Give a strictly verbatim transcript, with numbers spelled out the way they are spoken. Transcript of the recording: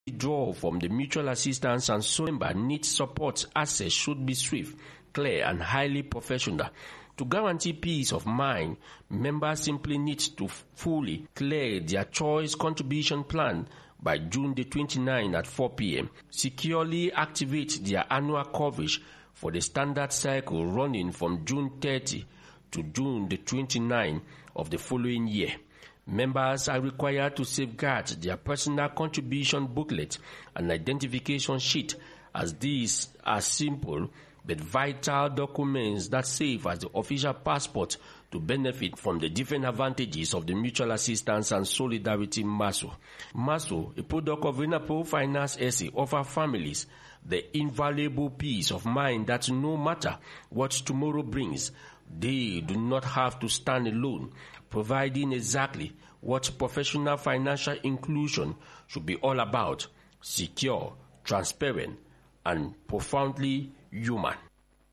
withdrawal from the mutual assistance and so member needs support access should be swift, clear, and highly professional. To guarantee peace of mind, members simply need to fully clear their choice contribution plan by June the twenty-ninth at four p m Securely activate their annual coverage for the standard cycle running from June thirtieth to June the twenty-ninth of the following year. Members are required to safeguard their personal contribution booklet and identification sheet, as these are simple but vital documents that serve as the official passport to benefit from the different advantages of the Mutual Assistance and Solidarity M A S O. M A S O, a product of Renapol Finance S A, offers families the invaluable peace of mind that no matter what tomorrow brings, they do not have to stand alone, providing exactly what professional financial inclusion should be all about: secure, transparent, and profoundly human.